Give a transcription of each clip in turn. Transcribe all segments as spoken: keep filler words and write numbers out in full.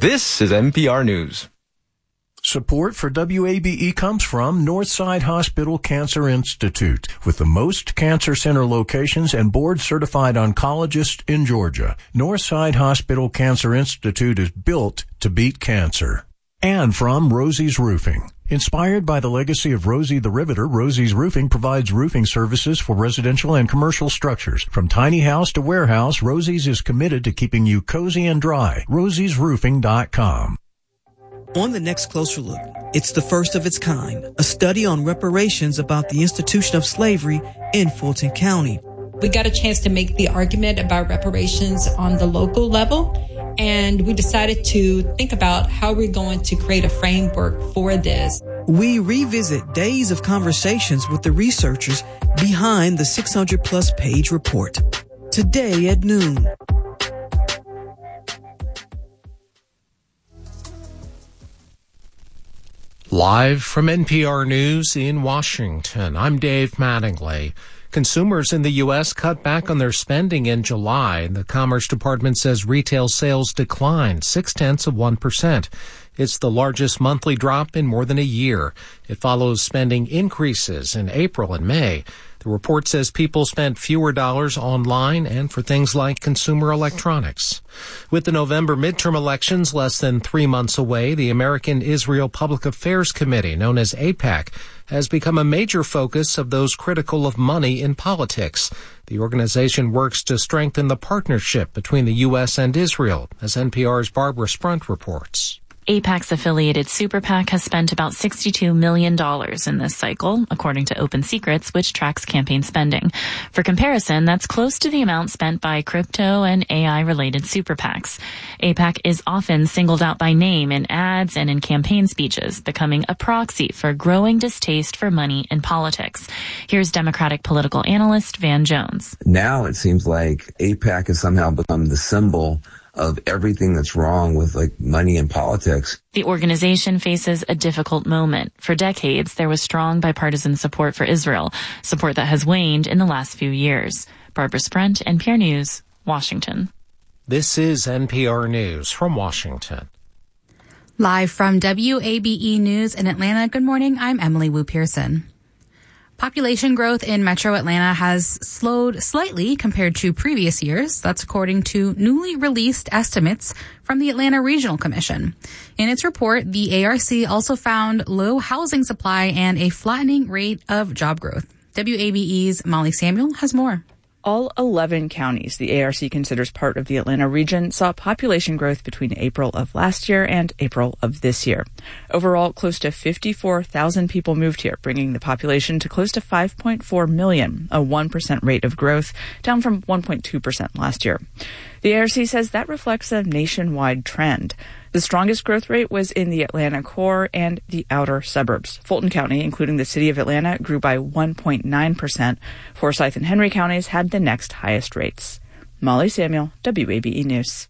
This is N P R News. Support for W A B E comes from Northside Hospital Cancer Institute, with the most cancer center locations and board-certified oncologists in Georgia. Northside Hospital Cancer Institute is built to beat cancer. And from Rosie's Roofing. Inspired by the legacy of Rosie the Riveter, Rosie's Roofing provides roofing services for residential and commercial structures. From tiny house to warehouse, Rosie's is committed to keeping you cozy and dry. rosies roofing dot com. On the next Closer Look, it's the first of its kind, a study on reparations about the institution of slavery in Fulton County. We got a chance to make the argument about reparations on the local level, and we decided to think about how we're going to create a framework for this. We revisit days of conversations with the researchers behind the six hundred plus page report. Today at noon. Live from N P R News in Washington, I'm Dave Mattingly. Consumers in the U S cut back on their spending in July. The Commerce Department says retail sales declined six-tenths of one percent. It's the largest monthly drop in more than a year. It follows spending increases in April and May. The report says people spent fewer dollars online and for things like consumer electronics. With the November midterm elections less than three months away, the American-Israel Public Affairs Committee, known as AIPAC, has become a major focus of those critical of money in politics. The organization works to strengthen the partnership between the U S and Israel, as N P R's Barbara Sprunt reports. AIPAC's affiliated Super PAC has spent about sixty-two million dollars in this cycle, according to Open Secrets, which tracks campaign spending. For comparison, that's close to the amount spent by crypto and A I-related Super PACs. AIPAC is often singled out by name in ads and in campaign speeches, becoming a proxy for growing distaste for money in politics. Here's Democratic political analyst Van Jones. Now it seems like AIPAC has somehow become the symbol of everything that's wrong with like money and politics. The organization faces a difficult moment. For decades, there was strong bipartisan support for Israel, support that has waned in the last few years. Barbara Sprunt, N P R News, Washington. This is N P R News from Washington. Live from W A B E News in Atlanta, good morning, I'm Emily Wu Pearson. Population growth in Metro Atlanta has slowed slightly compared to previous years. That's according to newly released estimates from the Atlanta Regional Commission. In its report, the A R C also found low housing supply and a flattening rate of job growth. W A B E's Molly Samuel has more. All eleven counties the A R C considers part of the Atlanta region saw population growth between April of last year and April of this year. Overall, close to fifty-four thousand people moved here, bringing the population to close to five point four million, a one percent rate of growth, down from one point two percent last year. The A R C says that reflects a nationwide trend. The strongest growth rate was in the Atlanta core and the outer suburbs. Fulton County, including the city of Atlanta, grew by one point nine percent. Forsyth and Henry counties had the next highest rates. Molly Samuel, W A B E News.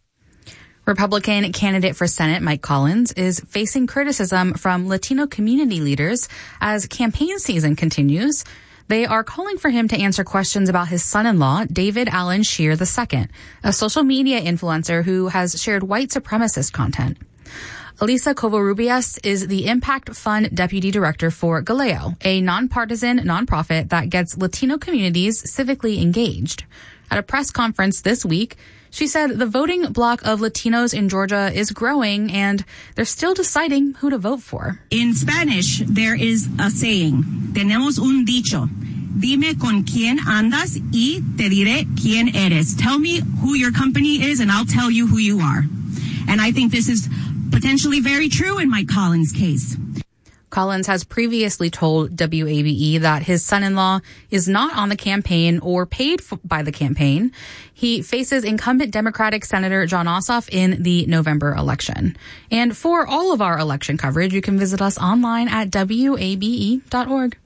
Republican candidate for Senate Mike Collins is facing criticism from Latino community leaders as campaign season continues. They are calling for him to answer questions about his son-in-law, David Allen Scheer the Second, a social media influencer who has shared white supremacist content. Elisa Covarrubias is the Impact Fund Deputy Director for Galeo, a nonpartisan nonprofit that gets Latino communities civically engaged. At a press conference this week, she said the voting bloc of Latinos in Georgia is growing and they're still deciding who to vote for. In Spanish, there is a saying, tenemos un dicho, dime con quién andas y te diré quién eres. Tell me who your company is and I'll tell you who you are. And I think this is potentially very true in Mike Collins' case. Collins has previously told W A B E that his son-in-law is not on the campaign or paid f- by the campaign. He faces incumbent Democratic Senator Jon Ossoff in the November election. And for all of our election coverage, you can visit us online at W A B E dot org.